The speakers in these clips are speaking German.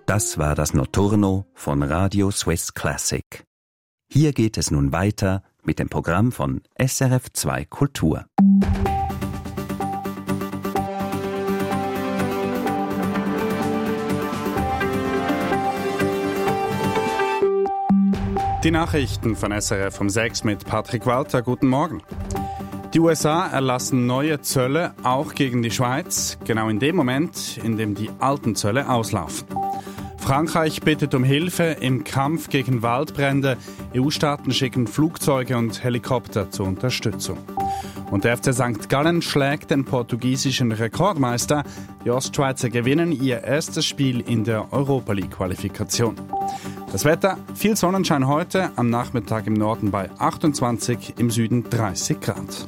Das war das Notturno von Radio Swiss Classic. Hier geht es nun weiter mit dem Programm von SRF 2 Kultur. Die Nachrichten von SRF um 6 mit Patrick Walter. Guten Morgen. Die USA erlassen neue Zölle auch gegen die Schweiz, genau in dem Moment, in dem die alten Zölle auslaufen. Frankreich bittet um Hilfe im Kampf gegen Waldbrände. EU-Staaten schicken Flugzeuge und Helikopter zur Unterstützung. Und der FC St. Gallen schlägt den portugiesischen Rekordmeister. Die Ostschweizer gewinnen ihr erstes Spiel in der Europa League-Qualifikation. Das Wetter, viel Sonnenschein heute, am Nachmittag im Norden bei 28, im Süden 30 Grad.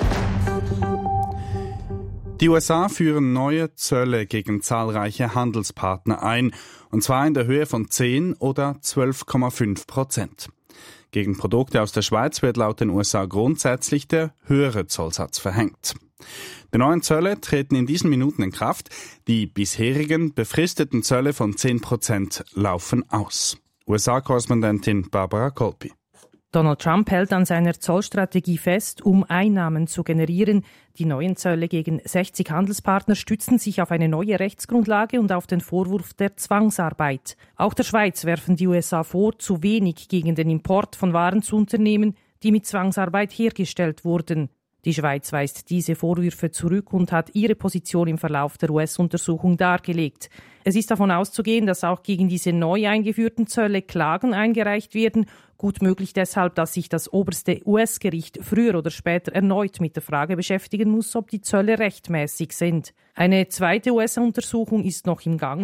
Die USA führen neue Zölle gegen zahlreiche Handelspartner ein, und zwar in der Höhe von 10 oder 12,5%. Gegen Produkte aus der Schweiz wird laut den USA grundsätzlich der höhere Zollsatz verhängt. Die neuen Zölle treten in diesen Minuten in Kraft. Die bisherigen befristeten Zölle von 10% laufen aus. USA-Korrespondentin Barbara Kolpi. Donald Trump hält an seiner Zollstrategie fest, um Einnahmen zu generieren. Die neuen Zölle gegen 60 Handelspartner stützen sich auf eine neue Rechtsgrundlage und auf den Vorwurf der Zwangsarbeit. Auch der Schweiz werfen die USA vor, zu wenig gegen den Import von Waren zu unternehmen, die mit Zwangsarbeit hergestellt wurden. Die Schweiz weist diese Vorwürfe zurück und hat ihre Position im Verlauf der US-Untersuchung dargelegt. Es ist davon auszugehen, dass auch gegen diese neu eingeführten Zölle Klagen eingereicht werden. Gut möglich deshalb, dass sich das oberste US-Gericht früher oder später erneut mit der Frage beschäftigen muss, ob die Zölle rechtmäßig sind. Eine zweite US-Untersuchung ist noch im Gange.